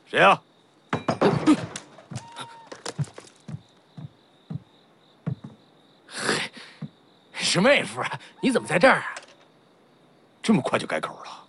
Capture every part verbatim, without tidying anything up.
谁呀？ 嘿，是妹夫啊！你怎么在这儿啊？ 这么快就改口了？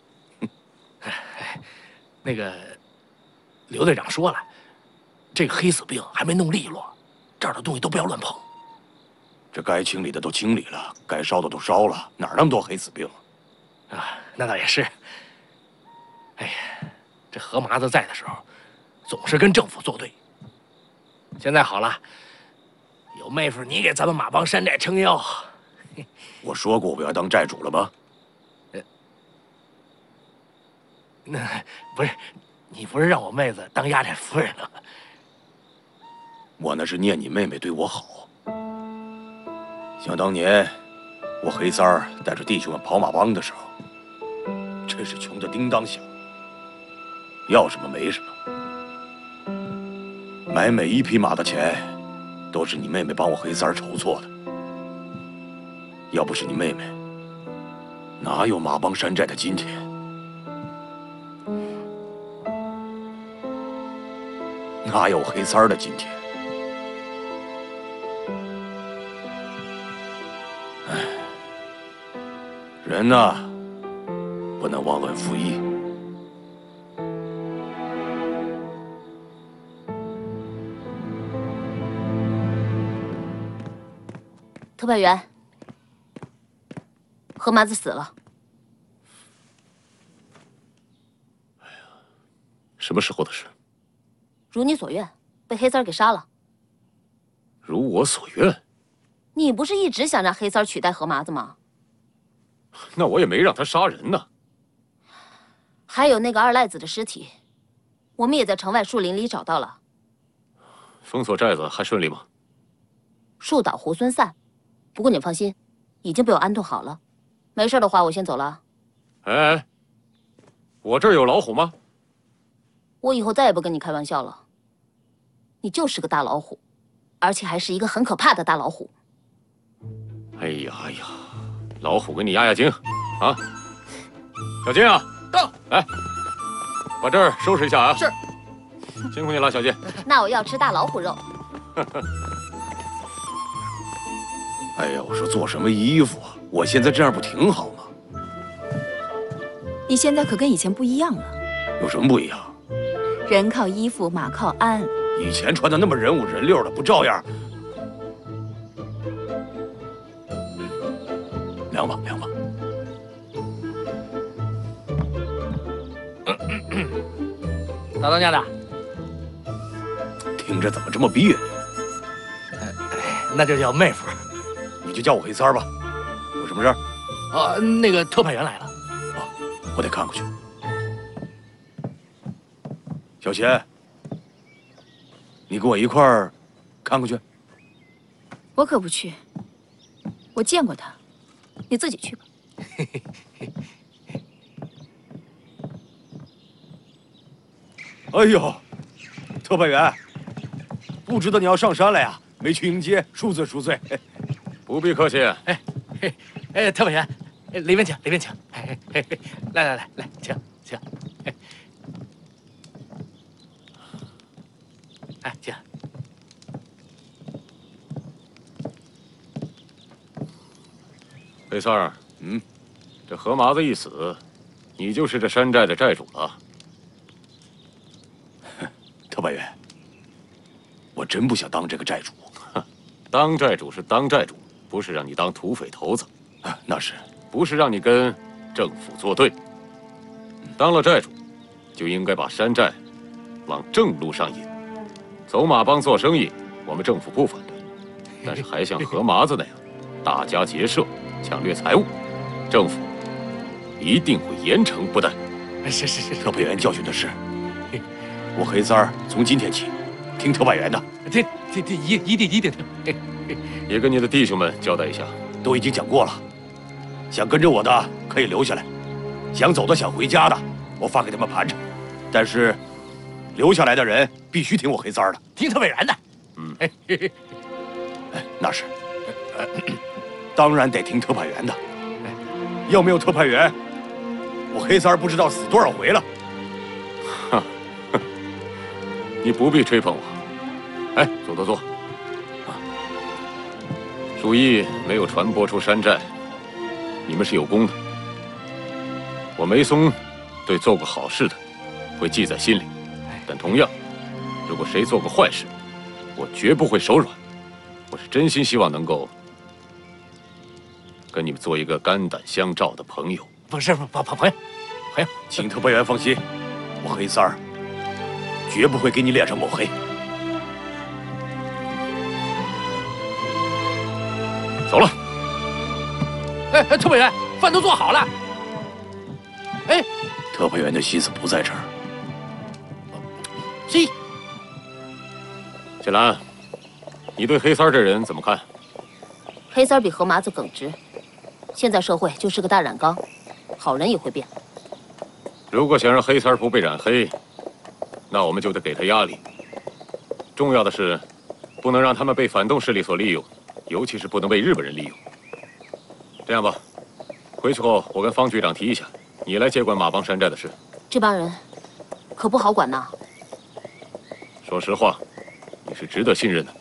那个，刘队长说了，这个黑死病还没弄利落，这儿的东西都不要乱碰。 这该清理的都清理了，该烧的都烧了，哪儿那么多黑死病啊？那倒也是。哎呀，这何麻子在的时候，总是跟政府作对。现在好了，有妹夫你给咱们马帮山寨撑腰。 我说过我要当寨主了吗？ 呃，那不是，你不是让我妹子当压寨夫人了吗？ 我那是念你妹妹对我好。想当年，我黑三儿带着弟兄们跑马帮的时候，真是穷得叮当响，要什么没什么。买每一匹马的钱，都是你妹妹帮我黑三儿筹措的。要不是你妹妹，哪有马帮山寨的今天？哪有黑三儿的今天？唉，人呐，不能忘恩负义。 特派员，何麻子死了。 什么时候的事？ 如你所愿，被黑三儿给杀了。 如我所愿。 你不是一直想让黑三儿取代何麻子吗？ 那我也没让他杀人呢。 还有那个二赖子的尸体，我们也在城外树林里找到了。 封锁寨子还顺利吗？ 树倒猢狲散，不过你放心，已经被我安顿好了。没事的话，我先走了。 哎，我这儿有老虎吗？ 我以后再也不跟你开玩笑了。你就是个大老虎，而且还是一个很可怕的大老虎。 哎呀哎呀，老虎给你压压惊啊！小金啊， 到， 来，把这儿收拾一下啊！ 是， 辛苦你了，小金。 那我要吃大老虎肉。 哎呀，我说做什么衣服啊？我现在这样不挺好吗？ 你现在可跟以前不一样了。 有什么不一样？ 人靠衣服，马靠鞍。 以前穿的那么人五人六的，不照样？凉吧，凉吧。 大当家的， 听着怎么这么别扭？ 那就叫妹夫。 你就叫我黑三儿吧。有什么事儿？ 啊，那个特派员来了。 啊，我得看过去。小贤，你跟我一块儿看过去。 我可不去，我见过他，你自己去吧。 哎呦，特派员，不知道你要上山了呀？没去迎接，恕罪恕罪。 不必客气。 哎，哎，哎，特派员，里面请，里面请。哎哎哎，来来来来，请请。哎，哎，请。 黑三儿，嗯，这何麻子一死，你就是这山寨的寨主了。 特派员，我真不想当这个寨主。 当寨主是当寨主，不是让你当土匪头子。 啊，那是， 不是让你跟政府作对。当了寨主，就应该把山寨往正路上引。走马帮做生意，我们政府不反对，但是还像何麻子那样大家结社抢掠财物，政府一定会严惩不贷。 是是是， 特派员教训的是，我黑三儿从今天起听特派员的。 这这这一一定一定听。 也跟你的弟兄们交代一下， 都已经讲过了。想跟着我的可以留下来，想走的想回家的，我发给他们盘缠。但是留下来的人必须听我黑三儿的， 听特派员的。 嗯， 哎， 哎，那是，呃，当然得听特派员的。要没有特派员，我黑三儿不知道死多少回了。 哈， 你不必吹捧我。哎，坐坐坐。啊，鼠疫没有传播出山寨，你们是有功的。我梅松对做过好事的会记在心里，但同样，如果谁做过坏事，我绝不会手软。我是真心希望能够跟你们做一个肝胆相照的朋友。 不是，不朋朋友，朋友， 请特派员放心，我黑三儿绝不会给你脸上抹黑。 走了。 哎哎，特派员，饭都做好了。哎， 特派员的心思不在这儿。 西， 谢兰，你对黑三儿这人怎么看？ 黑三儿比河麻子耿直，现在社会就是个大染缸，好人也会变。 如果想让黑三儿不被染黑，那我们就得给他压力。重要的是，不能让他们被反动势力所利用，尤其是不能被日本人利用。这样吧，回去后我跟方局长提一下，你来接管马帮山寨的事。 这帮人可不好管呐。 说实话，你是值得信任的。